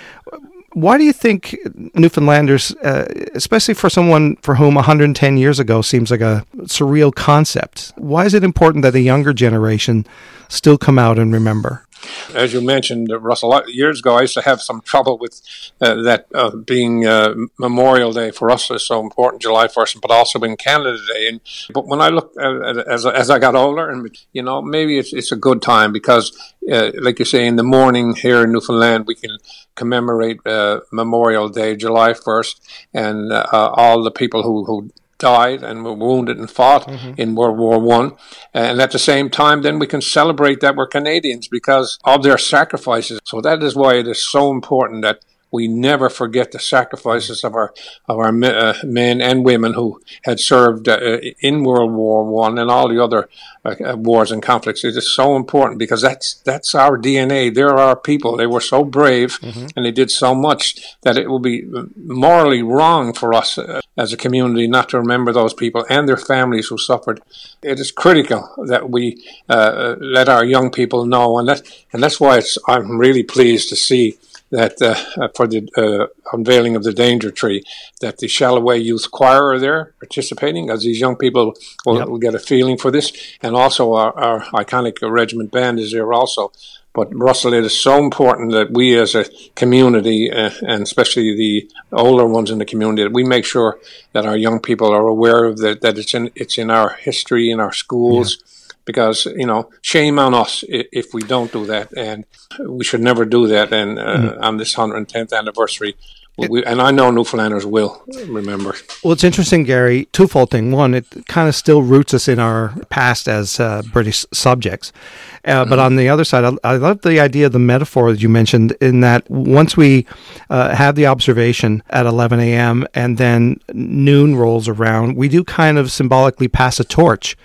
Why do you think Newfoundlanders, uh, especially for someone for whom one hundred ten years ago seems like a surreal concept, why is it important that the younger generation still come out and remember? As you mentioned, Russell, years ago I used to have some trouble with uh, that uh, being uh, Memorial Day for us is so important, July first, but also in Canada Day. And but when I look at it, as as I got older, and you know, maybe it's it's a good time because, uh, like you say, in the morning here in Newfoundland, we can commemorate uh, Memorial Day, July first, and uh, all the people who who. died and were wounded and fought mm-hmm. in World War One, and at the same time, then we can celebrate that we're Canadians because of their sacrifices. So that is why it is so important that we never forget the sacrifices of our of our uh, men and women who had served uh, in World War One and all the other uh, wars and conflicts. It is so important because that's that's our D N A. They're our people. They were so brave mm-hmm. and they did so much that it will be morally wrong for us uh, as a community not to remember those people and their families who suffered. It is critical that we uh, let our young people know, and that and that's why it's, I'm really pleased to see that uh, for the uh, unveiling of the Danger Tree, that the Shalloway Youth Choir are there participating, as these young people will, yep. will get a feeling for this, and also our, our iconic regiment band is there also. But Russell, it is so important that we as a community, uh, and especially the older ones in the community, that we make sure that our young people are aware of that, that it's in it's in our history, in our schools. Yeah. Because, you know, shame on us if we don't do that, and we should never do that. And uh, mm-hmm. on this one hundred tenth anniversary, we, and I know Newfoundlanders will remember. Well, it's interesting, Gary, twofold thing. One, it kind of still roots us in our past as uh, British subjects. Uh, mm-hmm. But on the other side, I, I love the idea of the metaphor that you mentioned in that once we uh, have the observation at eleven a.m. and then noon rolls around, we do kind of symbolically pass a torch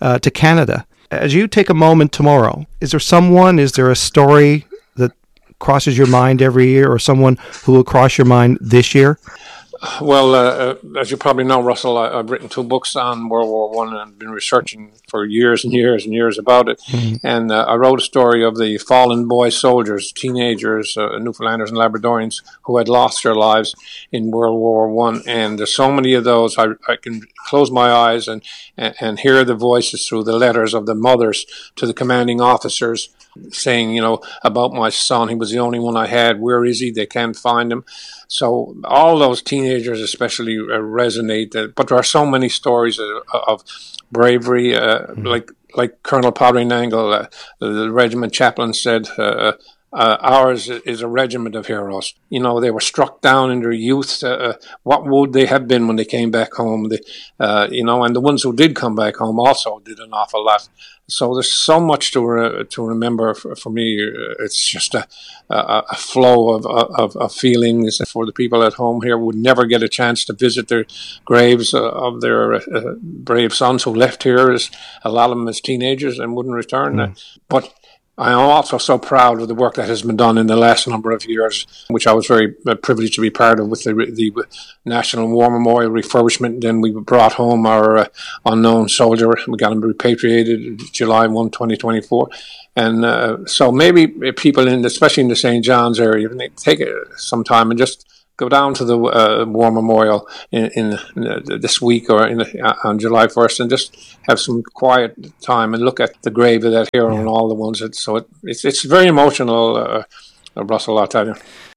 uh, to Canada. As you take a moment tomorrow, is there someone, is there a story that crosses your mind every year, or someone who will cross your mind this year? Well, uh, as you probably know, Russell, I, I've written two books on World War One, and I've been researching for years and years and years about it. Mm-hmm. And uh, I wrote a story of the fallen boy soldiers, teenagers, uh, Newfoundlanders and Labradorians who had lost their lives in World War One. And there's so many of those. I, I can close my eyes and, and, and hear the voices through the letters of the mothers to the commanding officers saying, you know, about my son. He was the only one I had. Where is he? They can't find him. So all those teenagers especially uh, resonate. Uh, but there are so many stories of, of bravery, uh, mm-hmm. like like Colonel Padre Nangle, uh, the regiment chaplain said, uh, uh, ours is a regiment of heroes. You know, they were struck down in their youth. Uh, what would they have been when they came back home? They, uh, you know, and the ones who did come back home also did an awful lot. So there's so much to re- to remember for, for me. It's just a, a, a flow of, of, of feelings for the people at home here who would never get a chance to visit their graves uh, of their uh, brave sons who left here, as a lot of them as teenagers, and wouldn't return. Mm. But I am also so proud of the work that has been done in the last number of years, which I was very privileged to be part of, with the, the National War Memorial refurbishment. Then we brought home our uh, unknown soldier. We got him repatriated July first, twenty twenty-four. And uh, so maybe people, in, especially in the Saint John's area, take some time and just go down to the uh, War Memorial in, in, in this week or in, uh, on July first, and just have some quiet time and look at the grave of that hero, yeah. and all the ones. That, so it, it's it's very emotional, uh, Russell, I'll tell you.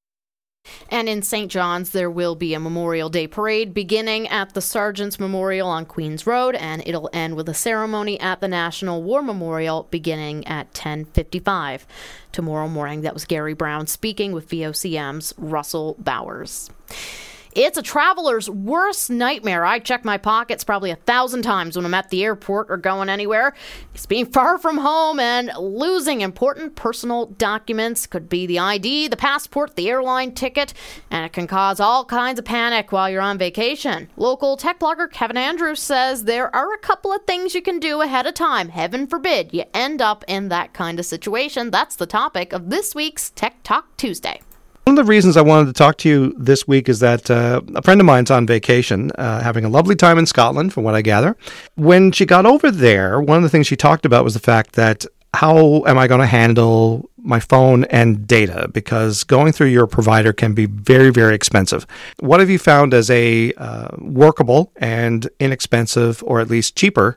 And in Saint John's, there will be a Memorial Day parade beginning at the Sergeant's Memorial on Queens Road, and it'll end with a ceremony at the National War Memorial beginning at ten fifty-five tomorrow morning. That was Gary Brown speaking with V O C M's Russell Bowers. It's a traveler's worst nightmare. I check my pockets probably a thousand times when I'm at the airport or going anywhere. It's being far from home and losing important personal documents. Could be the I D, the passport, the airline ticket, and it can cause all kinds of panic while you're on vacation. Local tech blogger Kevin Andrews says there are a couple of things you can do ahead of time. Heaven forbid you end up in that kind of situation. That's the topic of this week's Tech Talk Tuesday. One of the reasons I wanted to talk to you this week is that uh, a friend of mine's on vacation, uh, having a lovely time in Scotland, from what I gather. When she got over there, one of the things she talked about was the fact that how am I going to handle my phone and data? Because going through your provider can be very, very expensive. What have you found as a uh, workable and inexpensive, or at least cheaper,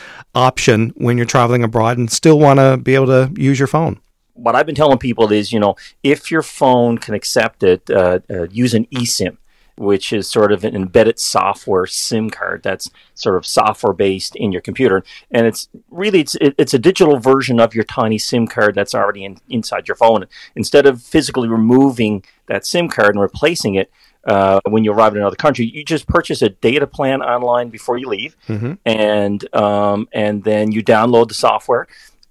option when you're traveling abroad and still want to be able to use your phone? What I've been telling people is, you know, if your phone can accept it, uh, uh, use an eSIM, which is sort of an embedded software SIM card that's sort of software based in your computer. And it's really, it's it, it's a digital version of your tiny SIM card that's already in, inside your phone. Instead of physically removing that SIM card and replacing it, Uh, when you arrive in another country, you just purchase a data plan online before you leave, mm-hmm. and um, and then you download the software,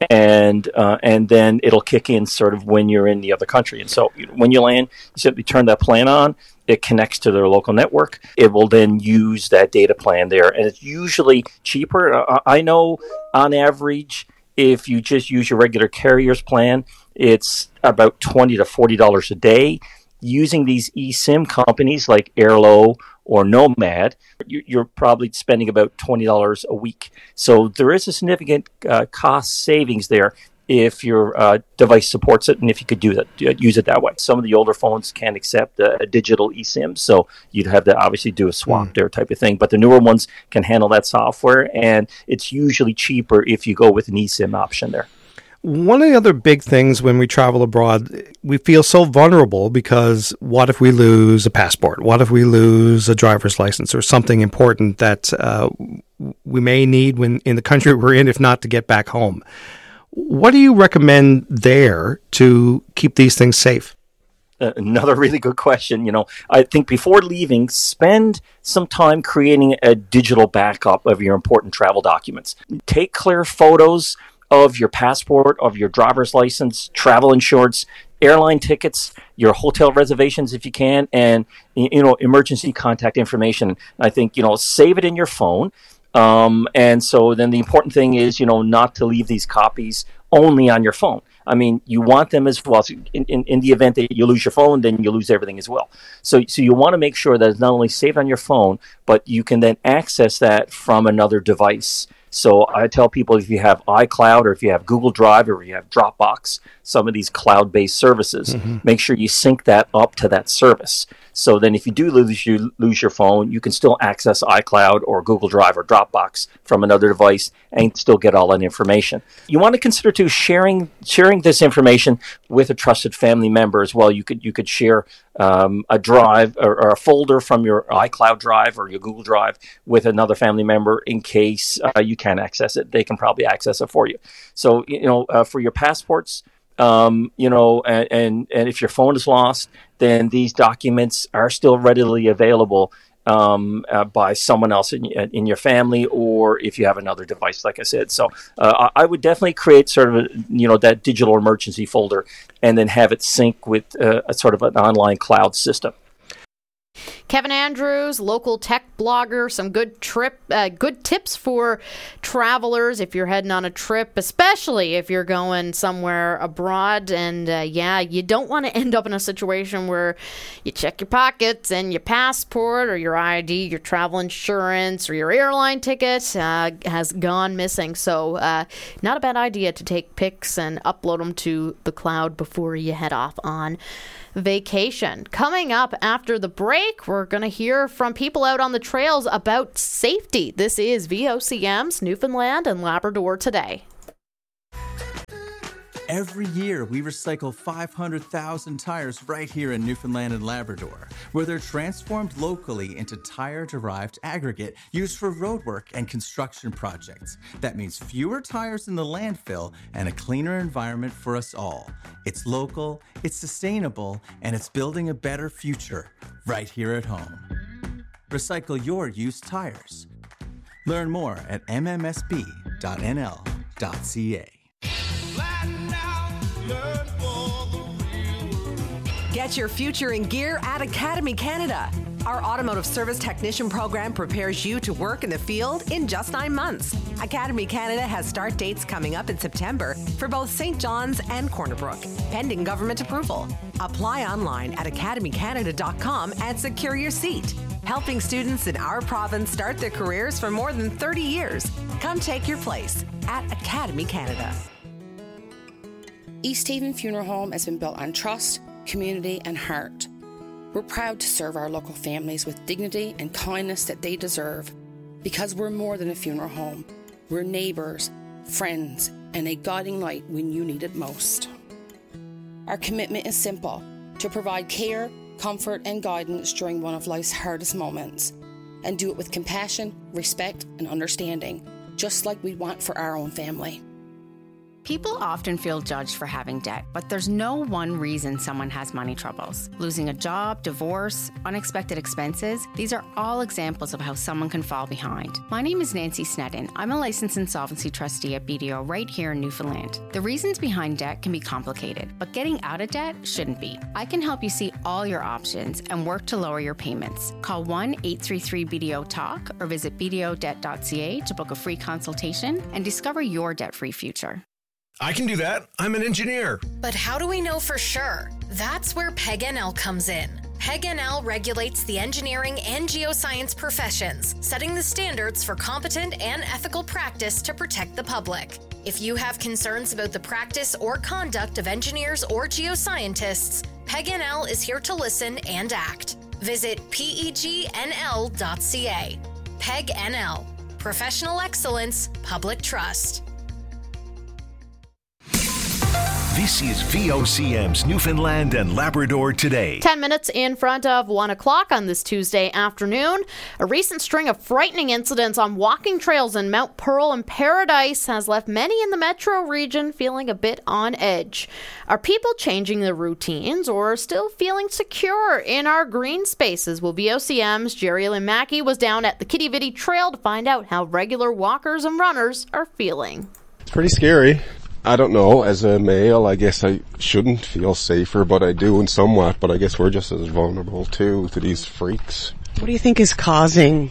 and uh, and then it'll kick in sort of when you're in the other country. And so when you land, you simply turn that plan on. It connects to their local network. It will then use that data plan there, and it's usually cheaper. Uh, I know on average, if you just use your regular carrier's plan, it's about twenty to forty dollars a day. Using these eSIM companies like Airlo or Nomad, you're probably spending about twenty dollars a week. So there is a significant uh, cost savings there if your uh, device supports it, and if you could do that, use it that way. Some of the older phones can't accept a, a digital eSIM, so you'd have to obviously do a swap mm. there type of thing. But the newer ones can handle that software, and it's usually cheaper if you go with an eSIM option there. One of the other big things when we travel abroad, we feel so vulnerable because what if we lose a passport? What if we lose a driver's license or something important that uh, we may need when in the country we're in, if not to get back home? What do you recommend there to keep these things safe? Uh, another really good question. You know, I think before leaving, spend some time creating a digital backup of your important travel documents. Take clear photos of your passport, of your driver's license, travel insurance, airline tickets, your hotel reservations if you can, and, you know, emergency contact information. I think, you know, save it in your phone. Um, and so then the important thing is, you know, not to leave these copies only on your phone. I mean, you want them as well. So in, in, in the event that you lose your phone, then you lose everything as well. So, so you want to make sure that it's not only saved on your phone, but you can then access that from another device. So I tell people, if you have iCloud or if you have Google Drive or you have Dropbox, some of these cloud-based services, mm-hmm. make sure you sync that up to that service. So then if you do lose, you lose your phone, you can still access iCloud or Google Drive or Dropbox from another device and still get all that information. You want to consider too sharing sharing this information with a trusted family member as well. You could you could share um, a drive or, or a folder from your iCloud drive or your Google Drive with another family member in case uh, you can't access it. They can probably access it for you. So, you know, uh, for your passports, Um, you know, and, and, and if your phone is lost, then these documents are still readily available um, uh, by someone else in, in your family, or if you have another device, like I said. So uh, I would definitely create sort of, a, you know, that digital emergency folder and then have it sync with uh, a sort of an online cloud system. Kevin Andrews, local tech blogger, some good trip, uh, good tips for travelers if you're heading on a trip, especially if you're going somewhere abroad. And uh, yeah, you don't want to end up in a situation where you check your pockets and your passport or your I D, your travel insurance or your airline ticket uh, has gone missing. So uh, not a bad idea to take pics and upload them to the cloud before you head off on vacation. Coming up after the break, we're going to hear from people out on the trails about safety. This is V O C M's Newfoundland and Labrador Today. Every year, we recycle five hundred thousand tires right here in Newfoundland and Labrador, where they're transformed locally into tire-derived aggregate used for roadwork and construction projects. That means fewer tires in the landfill and a cleaner environment for us all. It's local, it's sustainable, and it's building a better future right here at home. Recycle your used tires. Learn more at m m s b dot n l dot c a. Get your future in gear at Academy Canada. Our automotive service technician program prepares you to work in the field in just nine months. Academy Canada has start dates coming up in September for both Saint John's and Corner Brook, pending government approval. Apply online at academy canada dot com and secure your seat. Helping students in our province start their careers for more than thirty years. Come take your place at Academy Canada. East Haven Funeral Home has been built on trust, community and heart. We're proud to serve our local families with dignity and kindness that they deserve, because we're more than a funeral home. We're neighbours, friends, and a guiding light when you need it most. Our commitment is simple: to provide care, comfort and guidance during one of life's hardest moments, and do it with compassion, respect and understanding, just like we want for our own family. People often feel judged for having debt, but there's no one reason someone has money troubles. Losing a job, divorce, unexpected expenses, these are all examples of how someone can fall behind. My name is Nancy Snedden. I'm a licensed insolvency trustee at B D O right here in Newfoundland. The reasons behind debt can be complicated, but getting out of debt shouldn't be. I can help you see all your options and work to lower your payments. Call one eight three three B D O talk or visit b d o debt dot c a to book a free consultation and discover your debt-free future. I can do that. I'm an engineer. But how do we know for sure? That's where P E G N L comes in. P E G N L regulates the engineering and geoscience professions, setting the standards for competent and ethical practice to protect the public. If you have concerns about the practice or conduct of engineers or geoscientists, P E G N L is here to listen and act. Visit P E G N L dot c a. P E G N L. Professional excellence, public trust. This is V O C M's Newfoundland and Labrador Today. Ten minutes in front of one o'clock on this Tuesday afternoon. A recent string of frightening incidents on walking trails in Mount Pearl and Paradise has left many in the metro region feeling a bit on edge. Are people changing their routines or still feeling secure in our green spaces? Well, V O C M's Jerry Lynn Mackey was down at the Kitty Vitty Trail to find out how regular walkers and runners are feeling. It's pretty scary. I don't know, as a male, I guess I shouldn't feel safer, but I do in somewhat, but I guess we're just as vulnerable too to these freaks. What do you think is causing,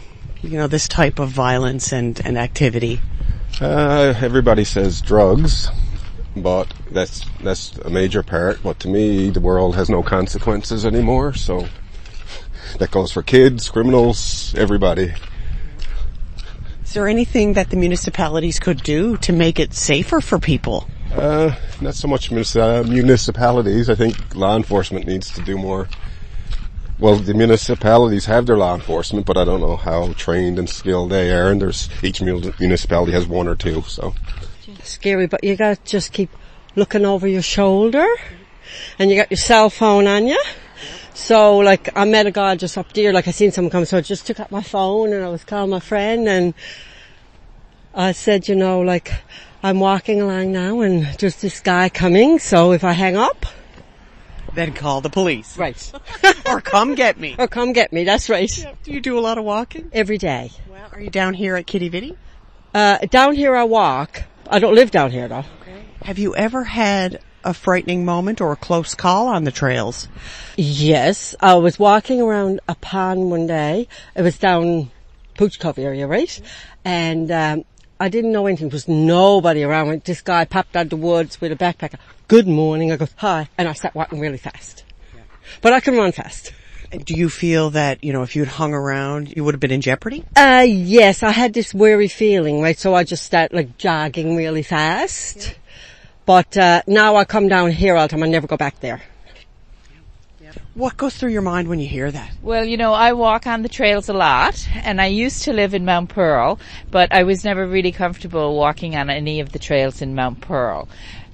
you know, this type of violence and, and activity? Uh, everybody says drugs, but that's that's a major part. But to me, the world has no consequences anymore, so that goes for kids, criminals, everybody. Is there anything that the municipalities could do to make it safer for people? Uh, not so much uh, municipalities. I think law enforcement needs to do more. Well, the municipalities have their law enforcement, but I don't know how trained and skilled they are, and there's each municipality has one or two, so. Scary, but you gotta just keep looking over your shoulder, and you got your cell phone on you. So, like, I met a guy just up there, like I seen someone come, so I just took out my phone and I was calling my friend, and I said, you know, like, I'm walking along now and there's this guy coming, so if I hang up, then call the police. Right. Or come get me. Or come get me, that's right. Yeah. Do you do a lot of walking? Every day. Well, are you down here at Kitty Vitty? Uh, down here I walk. I don't live down here though. Okay. Have you ever had a frightening moment or a close call on the trails? Yes. I was walking around a pond one day. It was down Pooch Cove area, right? And, um, I didn't know anything. There was nobody around. This guy popped out of the woods with a backpack. Good morning. I go, hi. And I start walking really fast. Yeah. But I can run fast. Do you feel that, you know, if you'd hung around, you would have been in jeopardy? Uh, yes. I had this weary feeling, right? So I just start like jogging really fast. Yeah. But, uh, now I come down here all the time. I never go back there. What goes through your mind when you hear that? Well, you know, I walk on the trails a lot, and I used to live in Mount Pearl, but I was never really comfortable walking on any of the trails in Mount Pearl.